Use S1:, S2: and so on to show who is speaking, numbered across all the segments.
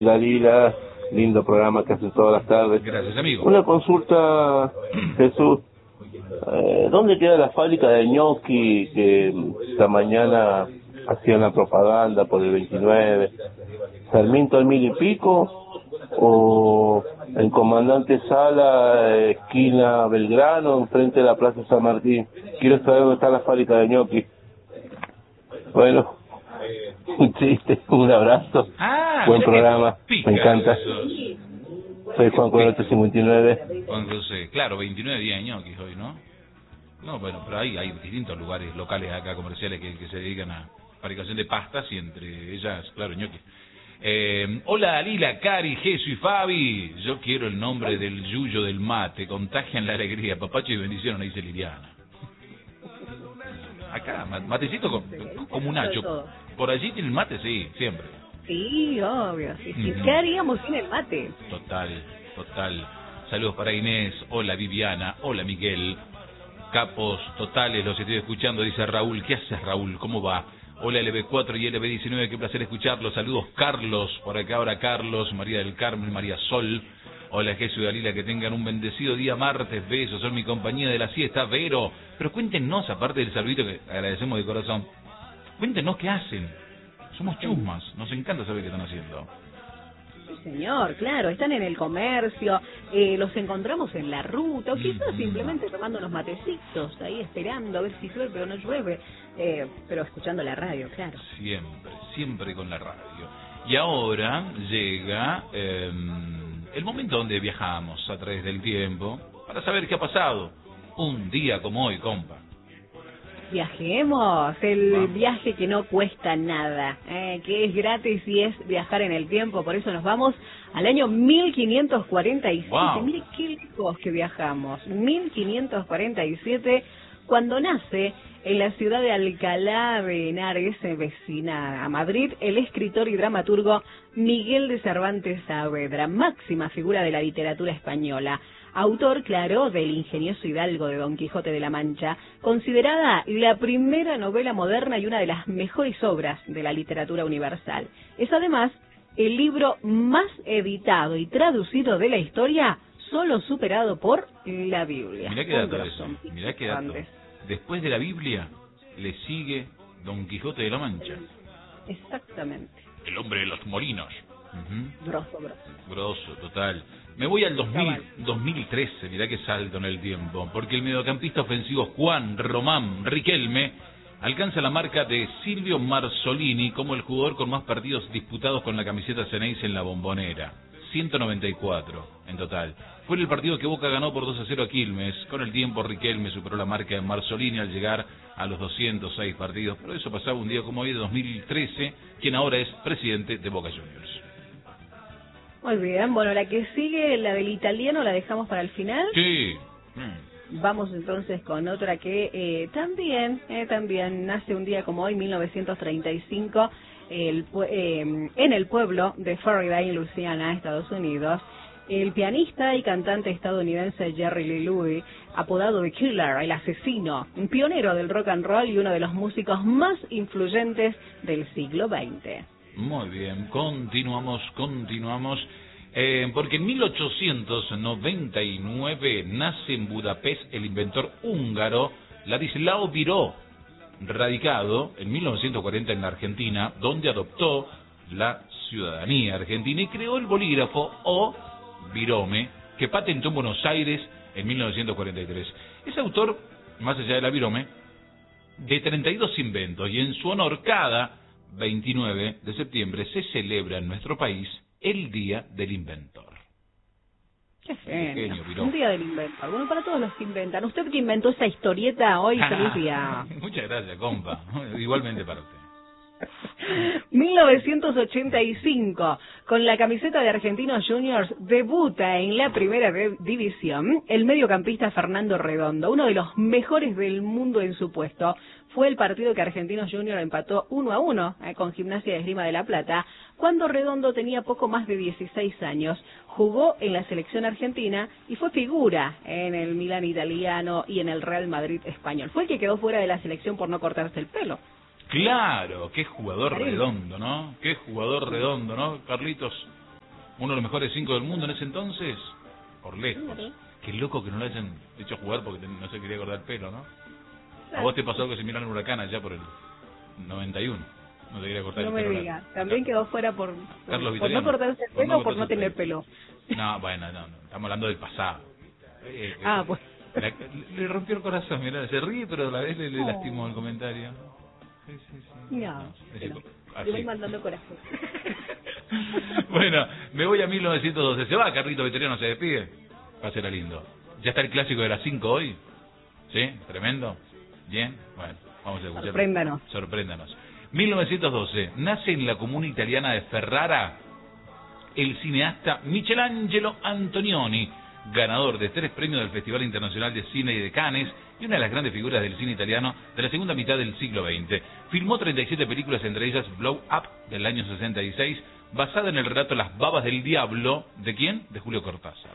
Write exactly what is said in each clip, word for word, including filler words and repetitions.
S1: Dalila, lindo programa que haces todas las tardes.
S2: Gracias, amigo.
S1: Una consulta, Jesús. Eh, ¿Dónde queda la fábrica de ñoqui que esta mañana hacían la propaganda por el veintinueve? ¿Sarmiento al mil y pico? ¿O en Comandante Sala, esquina Belgrano, enfrente de la Plaza San Martín? Quiero saber dónde está la fábrica de ñoqui. Bueno, un chiste, un abrazo.
S2: Ah,
S1: buen programa, me encanta.
S2: Esos.
S1: Soy Juan Corote cincuenta y nueve.
S2: Juan José, claro, veintinueve días de ñoquis hoy, ¿no? No, bueno, pero hay, hay distintos lugares locales acá, comerciales, que, que se dedican a fabricación de pastas y entre ellas, claro, ñoquis. Eh, hola, Dalila, Cari, Jesús y Fabi. Yo quiero el nombre del yuyo del mate. Contagian la alegría. Papacho y bendición, le dice Liliana. Acá, matecito con, como un Nacho. Por allí tiene el mate, sí, siempre.
S3: Sí, obvio. Sí, sí.
S2: Mm.
S3: ¿Qué haríamos sin el mate?
S2: Total, total. Saludos para Inés. Hola, Viviana. Hola, Miguel. Capos totales, los estoy escuchando, dice Raúl. ¿Qué haces, Raúl? ¿Cómo va? Hola, L B cuatro y L B diecinueve, qué placer escucharlos. Saludos, Carlos. Por acá ahora Carlos, María del Carmen, María Sol. Hola, Jesús y Dalila, que tengan un bendecido día martes. Besos, son mi compañía de la siesta, Vero. Pero cuéntenos, aparte del saludito que agradecemos de corazón, cuéntenos qué hacen. Somos chusmas, nos encanta saber qué están haciendo.
S3: Sí, señor, claro, están en el comercio, eh, los encontramos en la ruta, o quizás
S2: Mm.
S3: simplemente tomando unos matecitos, ahí esperando a ver si llueve o no llueve, eh, pero escuchando la radio, claro.
S2: Siempre, siempre con la radio. Y ahora llega eh, el momento donde viajamos a través del tiempo para saber qué ha pasado un día como hoy, compa.
S3: Viajemos, el
S2: Vamos.
S3: viaje que no cuesta nada, eh, que es gratis y es viajar en el tiempo, por eso nos vamos al año mil quinientos cuarenta y siete.
S2: Wow.
S3: Mire qué lejos que viajamos, mil quinientos cuarenta y siete, cuando nace en la ciudad de Alcalá de Henares, vecina a Madrid, el escritor y dramaturgo Miguel de Cervantes Saavedra, máxima figura de la literatura española. Autor, claro, del ingenioso hidalgo de Don Quijote de la Mancha, considerada la primera novela moderna y una de las mejores obras de la literatura universal. Es además el libro más editado y traducido de la historia, solo superado por la Biblia.
S2: Mirá qué dato eso, mirá qué dato. Después de la Biblia le sigue Don Quijote de la Mancha.
S3: Exactamente.
S2: El hombre de los molinos. Uh-huh.
S3: Grosso, grosso.
S2: Grosso, total. Me voy al dos mil, dos mil trece, mirá que salto en el tiempo, porque el mediocampista ofensivo Juan Román Riquelme alcanza la marca de Silvio Marzolini como el jugador con más partidos disputados con la camiseta Ceneice en la Bombonera. ciento noventa y cuatro en total. Fue en el partido que Boca ganó por dos a cero a Quilmes. Con el tiempo Riquelme superó la marca de Marzolini al llegar a los doscientos seis partidos. Pero eso pasaba un día como hoy de dos mil trece, quien ahora es presidente de Boca Juniors.
S3: Muy bien, bueno, la que sigue, la del italiano, la dejamos para el final.
S2: Sí. Mm.
S3: Vamos entonces con otra que eh, también, eh, también nace un día como hoy, mil novecientos treinta y cinco, el, eh, en el pueblo de Ferryville, Luisiana, Estados Unidos. El pianista y cantante estadounidense Jerry Lee Lewis, apodado The Killer, el asesino, un pionero del rock and roll y uno de los músicos más influyentes del siglo veinte.
S2: Muy bien, continuamos, continuamos, eh, porque en mil ochocientos noventa y nueve nace en Budapest el inventor húngaro Ladislao Biró, radicado en mil novecientos cuarenta en la Argentina, donde adoptó la ciudadanía argentina y creó el bolígrafo o virome, que patentó en Buenos Aires en mil novecientos cuarenta y tres. Es autor, más allá de la virome, de treinta y dos inventos, y en su honor cada veintinueve de septiembre se celebra en nuestro país el Día del Inventor.
S3: Qué genio.
S2: Genio, Viró.
S3: Un día del inventor. Bueno, para todos los que inventan. Usted que inventó esa historieta hoy, feliz día.
S2: Muchas gracias, compa. Igualmente para usted.
S3: mil novecientos ochenta y cinco, con la camiseta de Argentinos Juniors, debuta en la primera división el mediocampista Fernando Redondo, uno de los mejores del mundo en su puesto. Fue el partido que Argentinos Juniors empató uno a uno eh, con Gimnasia de Esgrima de La Plata, cuando Redondo tenía poco más de dieciséis años. Jugó en la selección argentina y fue figura en el Milan italiano y en el Real Madrid español. Fue el que quedó fuera de la selección por no cortarse el pelo.
S2: Claro, qué jugador redondo, ¿no? Qué jugador redondo, ¿no, Carlitos? uno de los mejores cinco del mundo en ese entonces, por lejos.
S3: Sí.
S2: Qué loco que no lo hayan hecho jugar porque no se quería cortar el pelo, ¿no? A vos te pasó algo similar en Huracán allá por el noventa y uno. No te quería cortar
S3: No
S2: el
S3: me
S2: pelo.
S3: diga, también quedó fuera por,
S2: Carlos
S3: por no
S2: Vitoriano.
S3: cortarse el
S2: Por no
S3: pelo o por
S2: cortarse
S3: no
S2: el
S3: tener
S2: pelo.
S3: pelo.
S2: No, bueno, no, no, estamos hablando del pasado. Eh, eh,
S3: Ah, pues.
S2: la- le rompió el corazón, mirá, se ríe, pero a la vez le, le
S3: Oh.
S2: lastimó el comentario. Sí, sí, sí.
S3: No,
S2: es
S3: pero
S2: decir,
S3: le voy
S2: así.
S3: mandando corazón.
S2: Bueno, me voy a mil novecientos doce. ¿Se va, Carlito Vitoriano? ¿Se despide? Pásela lindo. ¿Ya está el clásico de las cinco hoy? ¿Sí? ¿Tremendo? ¿Bien? Bueno, vamos a escuchar.
S3: Sorpréndanos.
S2: Sorpréndanos. mil novecientos doce. Nace en la comuna italiana de Ferrara el cineasta Michelangelo Antonioni, ganador de tres premios del Festival Internacional de Cine y de Cannes y una de las grandes figuras del cine italiano de la segunda mitad del siglo veinte. Filmó treinta y siete películas, entre ellas Blow Up, del año sesenta y seis, basada en el relato Las babas del diablo, ¿de quién? De Julio Cortázar.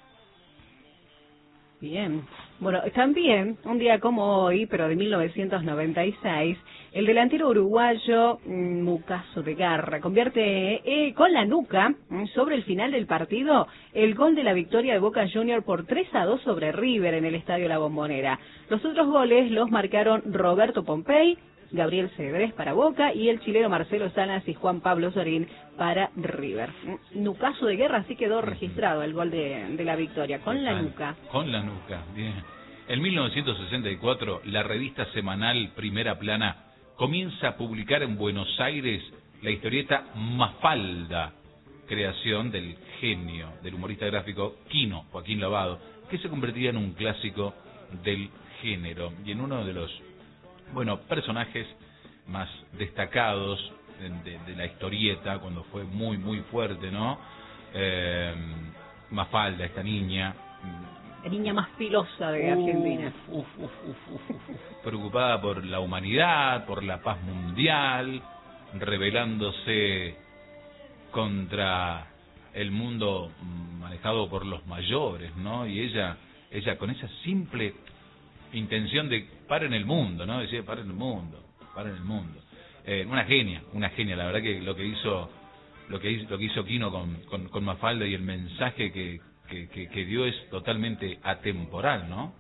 S3: Bien. Bueno, también, un día como hoy, pero de mil novecientos noventa y seis, el delantero uruguayo mm, Mucaso de Garra convierte eh, con la nuca, mm, sobre el final del partido, el gol de la victoria de Boca Juniors por tres a dos sobre River en el Estadio La Bombonera. Los otros goles los marcaron Roberto Pompey, Gabriel Cedrés para Boca y el chileno Marcelo Salas y Juan Pablo Sorín para River. Nucaso de Guerra sí quedó registrado el gol de, de la victoria, con la nuca.
S2: Con la nuca, bien. En mil novecientos sesenta y cuatro, la revista semanal Primera Plana comienza a publicar en Buenos Aires la historieta Mafalda, creación del genio, del humorista gráfico Quino, Joaquín Lavado, que se convertía en un clásico del género y en uno de los bueno, personajes más destacados de, de, de la historieta, cuando fue muy, muy fuerte, ¿no? Eh, Mafalda, esta niña.
S3: La niña más filosa de Argentina.
S2: Uf, uf, uf, uf, uf, uf, preocupada por la humanidad, por la paz mundial, rebelándose contra el mundo manejado por los mayores, ¿no? Y ella, ella con esa simple intención de paren el mundo, ¿no? Decía, paren el mundo, paren el mundo. Eh, una genia, una genia, la verdad que lo que hizo lo que hizo, lo que hizo Quino con, con, con Mafalda y el mensaje que, que, que, que dio es totalmente atemporal, ¿no?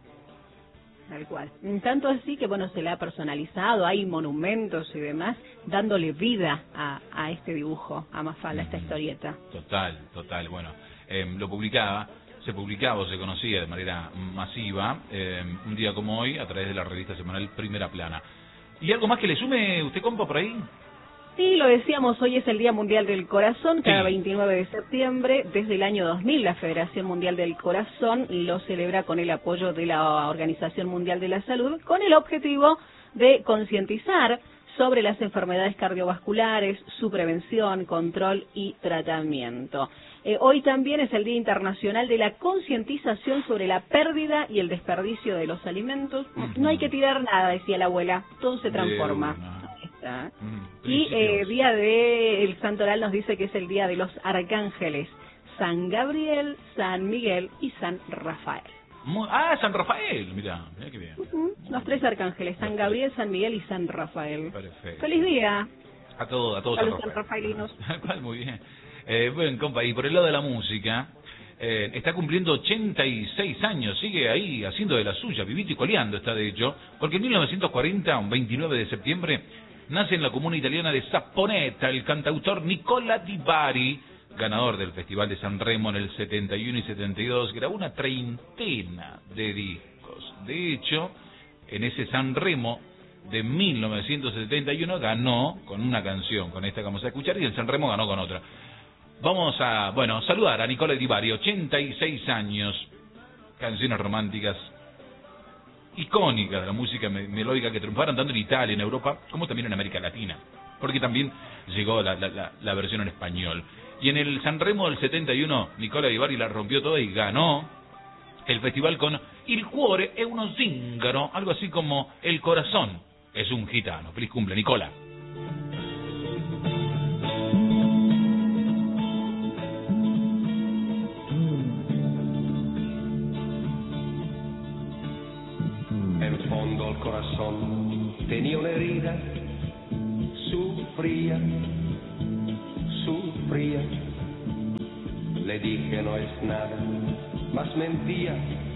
S3: Tal cual. Tanto así que, bueno, se le ha personalizado, hay monumentos y demás, dándole vida a, a este dibujo, a Mafalda, a esta historieta.
S2: Total, total. Bueno, eh, lo publicaba, se publicaba o se conocía de manera masiva, eh, un día como hoy, a través de la revista semanal Primera Plana. ¿Y algo más que le sume usted, compa, por ahí?
S3: Sí, lo decíamos, hoy es el Día Mundial del Corazón, cada
S2: Sí.
S3: veintinueve de septiembre, desde el año dos mil, la Federación Mundial del Corazón lo celebra con el apoyo de la Organización Mundial de la Salud, con el objetivo de concientizar sobre las enfermedades cardiovasculares, su prevención, control y tratamiento. Eh, hoy también es el Día Internacional de la Concientización sobre la pérdida y el desperdicio de los alimentos.
S2: Uh-huh.
S3: No hay que tirar nada, decía la abuela, todo se transforma.
S2: De una.
S3: Ahí está.
S2: Mm,
S3: Y eh,
S2: principios.
S3: día de el Santoral nos dice que es el día de los arcángeles, San Gabriel, San Miguel y San Rafael.
S2: Muy- ah, San Rafael, mira, mira qué bien.
S3: Ujú, Los tres arcángeles, San Gabriel, San Miguel y San Rafael.
S2: Perfecto.
S3: ¡Feliz día!
S2: A todos, a todos
S3: A
S2: San
S3: los
S2: Rafael.
S3: sanrafaelinos.
S2: ¿Cuál? Muy bien. Eh, bueno, compa, y por el lado de la música, eh, está cumpliendo ochenta y seis años, sigue ahí haciendo de la suya, vivito y coleando está de hecho, porque en mil novecientos cuarenta, un veintinueve de septiembre, nace en la comuna italiana de Saponeta el cantautor Nicola Di Bari, ganador del Festival de San Remo en el setenta y uno y setenta y dos, grabó una treintena de discos. De hecho, en ese San Remo de mil novecientos setenta y uno ganó con una canción, con esta que vamos a escuchar, y el San Remo ganó con otra. Vamos a, bueno, saludar a Nicola Di Bari, ochenta y seis años, canciones románticas icónicas de la música melódica que triunfaron tanto en Italia, en Europa, como también en América Latina, porque también llegó la, la, la, la versión en español. Y en el San Remo del setenta y uno, Nicola Di Bari la rompió toda y ganó el festival con Il cuore è uno zingaro, algo así como El corazón es un gitano. Feliz cumple, Nicola.
S4: En fondo el corazón tenía una herida, sufría, sufría. le dije no es nada, mas mentía